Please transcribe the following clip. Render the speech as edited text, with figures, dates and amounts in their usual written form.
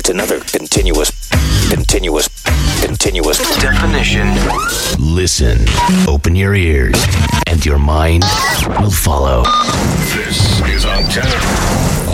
It's another continuous definition. Listen, open your ears, and your mind will follow. This is Antenna.